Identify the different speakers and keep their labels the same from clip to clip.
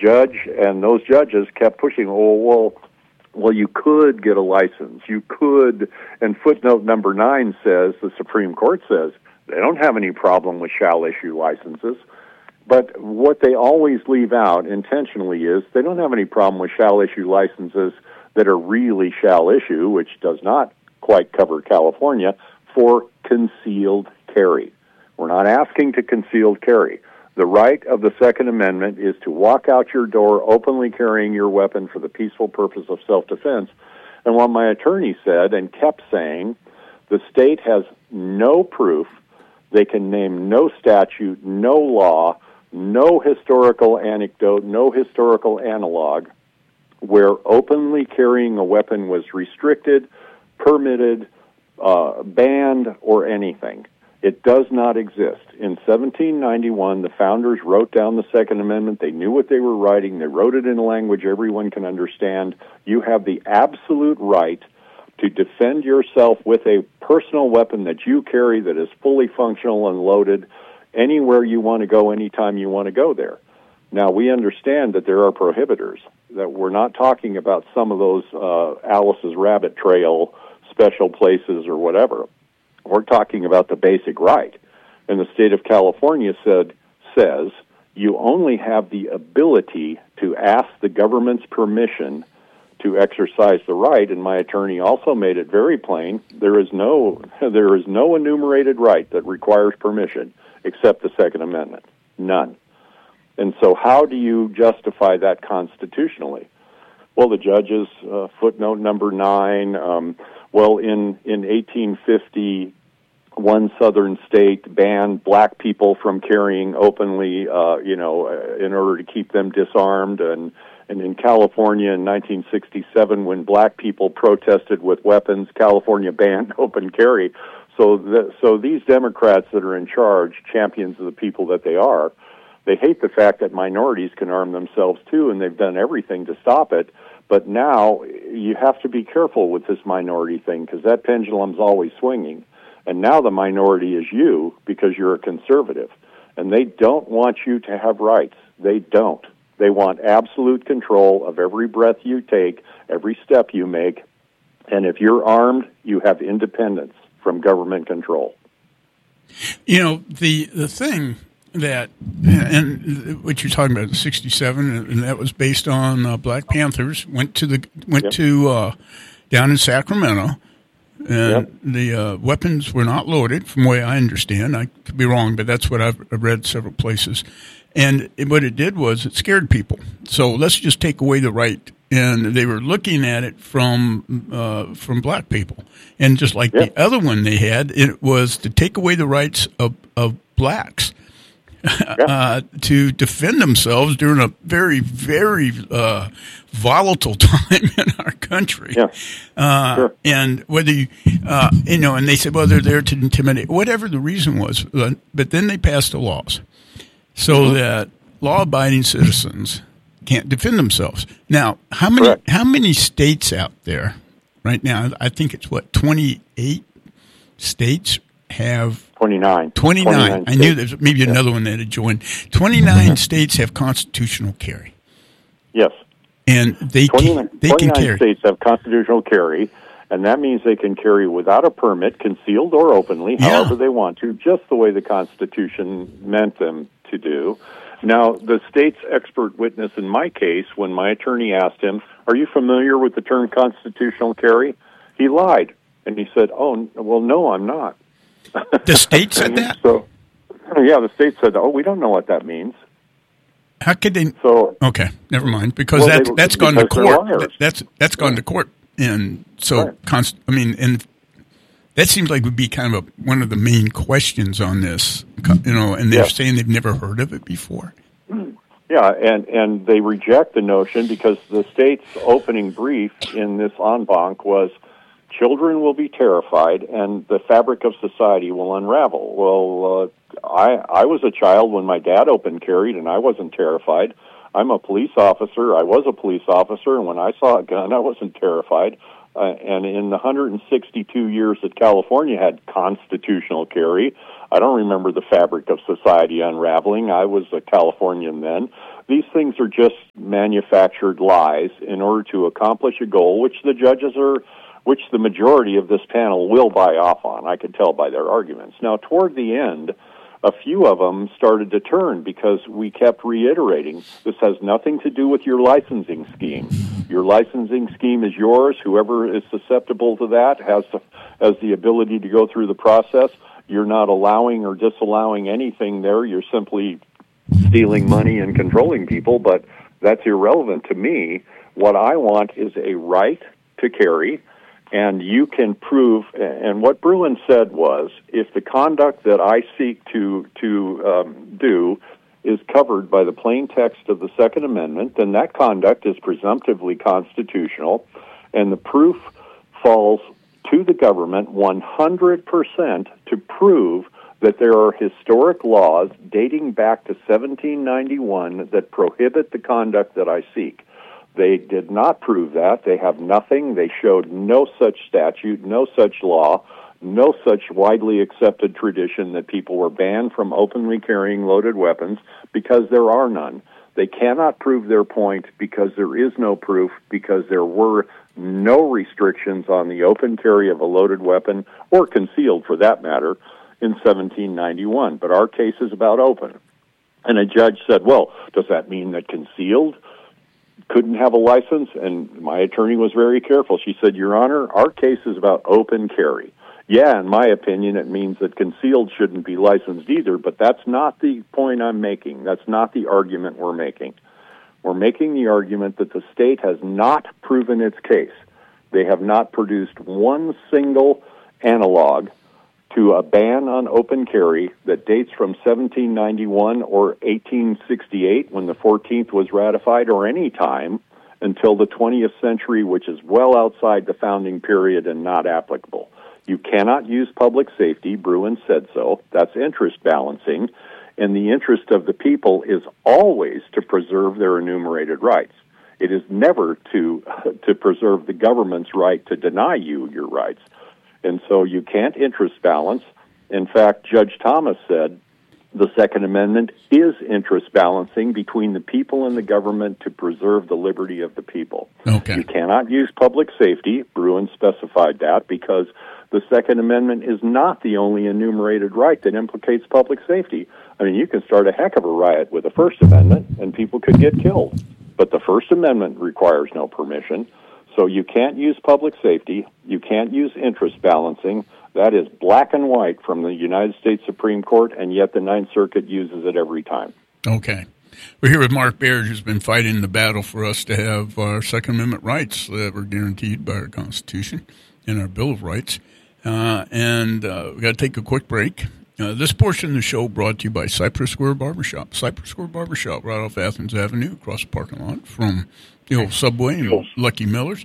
Speaker 1: judge and those judges kept pushing, well, you could get a license. You could, and footnote number 9 says, the Supreme Court says, they don't have any problem with shall issue licenses. But what they always leave out intentionally is they don't have any problem with shall issue licenses that are really shall issue, which does not quite cover California, for concealed carry. We're not asking to concealed carry. The right of the Second Amendment is to walk out your door openly carrying your weapon for the peaceful purpose of self-defense. And what my attorney said and kept saying, the state has no proof. They can name no statute, no law, no historical anecdote, no historical analog where openly carrying a weapon was restricted, permitted, banned, or anything. It does not exist. In 1791, the founders wrote down the Second Amendment. They knew what they were writing. They wrote it in a language everyone can understand. You have the absolute right to defend yourself with a personal weapon that you carry that is fully functional and loaded anywhere you want to go, anytime you want to go there. Now, we understand that there are prohibitors, that we're not talking about some of those Alice's Rabbit Trail special places or whatever. We're talking about the basic right. And the state of California says you only have the ability to ask the government's permission to exercise the right, and my attorney also made it very plain, there is no enumerated right that requires permission except the Second Amendment. None. And so how do you justify that constitutionally? Well, the judges, footnote number 9, in 1850, one southern state banned black people from carrying openly, in order to keep them disarmed. And in California in 1967, when black people protested with weapons, California banned open carry. So these Democrats that are in charge, champions of the people that they are, they hate the fact that minorities can arm themselves too, and they've done everything to stop it. But now you have to be careful with this minority thing because that pendulum's always swinging. And now the minority is you because you're a conservative. And they don't want you to have rights. They don't. They want absolute control of every breath you take, every step you make. And if you're armed, you have independence from government control.
Speaker 2: You know, the thing that, and what you're talking about in 1967, and that was based on Black Panthers, went to down in Sacramento, and the weapons were not loaded, from the way I understand. I could be wrong, but that's what I've read several places. And what it did was it scared people. So let's just take away the right. And they were looking at it from black people. And just like the other one they had, it was to take away the rights of blacks to defend themselves during a very, very volatile time in our country. And whether and they said, well, they're there to intimidate, whatever the reason was. But then they passed the laws so that law-abiding citizens can't defend themselves. Now, how many states out there right now? I think it's 28 states have 29. I knew there's maybe another one that had joined. 29 states have constitutional carry.
Speaker 1: Yes,
Speaker 2: and they can carry.
Speaker 1: States have constitutional carry, and that means they can carry without a permit, concealed or openly, however they want to, just the way the Constitution meant them to do. Now, the state's expert witness in my case, when my attorney asked him, are you familiar with the term constitutional carry? He lied, and he said, oh, well, no, I'm not.
Speaker 2: The state said that?
Speaker 1: So, yeah, the state said, oh, we don't know what that means.
Speaker 2: How could they? So, okay, never mind, because that's gone to court. That's gone to court, and so, and that seems like would be kind of one of the main questions on this, and they're saying they've never heard of it before.
Speaker 1: Yeah, and they reject the notion because the state's opening brief in this en banc was children will be terrified and the fabric of society will unravel. Well, I was a child when my dad open carried and I wasn't terrified. I'm a police officer. I was a police officer, and when I saw a gun, I wasn't terrified. And in the 162 years that California had constitutional carry, I don't remember the fabric of society unraveling. I was a Californian then. these things are just manufactured lies in order to accomplish a goal which the majority of this panel will buy off on. I could tell by their arguments. Now, toward the end, a few of them started to turn because we kept reiterating, this has nothing to do with your licensing scheme. Your licensing scheme is yours. Whoever is susceptible to that has the ability to go through the process. You're not allowing or disallowing anything there. You're simply stealing money and controlling people, but that's irrelevant to me. What I want is a right to carry, and you can prove, and what Bruen said was, if the conduct that I seek to do is covered by the plain text of the Second Amendment, then that conduct is presumptively constitutional, and the proof falls to the government 100% to prove that there are historic laws dating back to 1791 that prohibit the conduct that I seek. They did not prove that. They have nothing. They showed no such statute, no such law, no such widely accepted tradition that people were banned from openly carrying loaded weapons, because there are none. They cannot prove their point because there is no proof, because there were no restrictions on the open carry of a loaded weapon, or concealed for that matter, in 1791. But our case is about open. And a judge said, well, does that mean that concealed couldn't have a license? And my attorney was very careful. She said, Your Honor, our case is about open carry. Yeah, in my opinion, it means that concealed shouldn't be licensed either, but that's not the point I'm making. That's not the argument we're making. We're making the argument that the state has not proven its case. They have not produced one single analog to a ban on open carry that dates from 1791 or 1868, when the 14th was ratified, or any time until the 20th century, which is well outside the founding period and not applicable. You cannot use public safety. Bruen said so. That's interest balancing. And the interest of the people is always to preserve their enumerated rights. It is never to preserve the government's right to deny you your rights. And so you can't interest balance. In fact, Judge Thomas said the Second Amendment is interest balancing between the people and the government to preserve the liberty of the people.
Speaker 2: Okay.
Speaker 1: You cannot use public safety. Bruen specified that because the Second Amendment is not the only enumerated right that implicates public safety. I mean, you can start a heck of a riot with the First Amendment and people could get killed. But the First Amendment requires no permission. So you can't use public safety. You can't use interest balancing. That is black and white from the United States Supreme Court, and yet the Ninth Circuit uses it every time.
Speaker 2: Okay. We're here with Mark Baird, who's been fighting the battle for us to have our Second Amendment rights that were guaranteed by our Constitution and our Bill of Rights. And we've got to take a quick break. This portion of the show brought to you by Cypress Square Barbershop. Cypress Square Barbershop, right off Athens Avenue, across the parking lot from the old Subway and Lucky Miller's.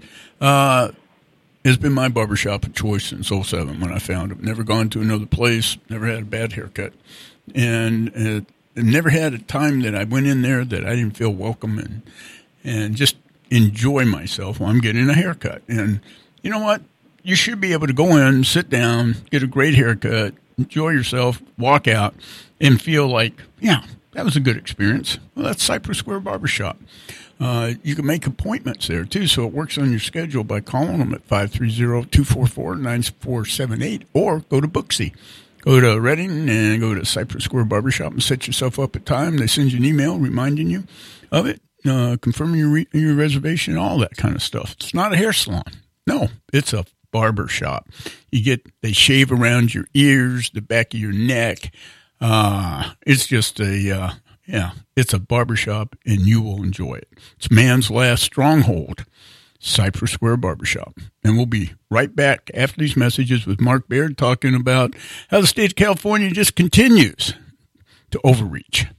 Speaker 2: Has been my barbershop of choice since 2007 when I found it. Never gone to another place, never had a bad haircut. And never had a time that I went in there that I didn't feel welcome and just enjoy myself while I'm getting a haircut. And you know what? You should be able to go in, sit down, get a great haircut, enjoy yourself, walk out, and feel like, yeah, that was a good experience. Well, that's Cypress Square Barbershop. You can make appointments there, too, so it works on your schedule by calling them at 530-244-9478 or go to Booksy. Go to Reading and go to Cypress Square Barbershop and set yourself up a time. They send you an email reminding you of it, confirming your reservation, all that kind of stuff. It's not a hair salon. No, it's a barbershop. They shave around your ears, the back of your neck. It's just it's a barbershop, and you will enjoy it. It's man's last stronghold, Cypress Square Barbershop. And we'll be right back after these messages with Mark Baird talking about how the state of California just continues to overreach.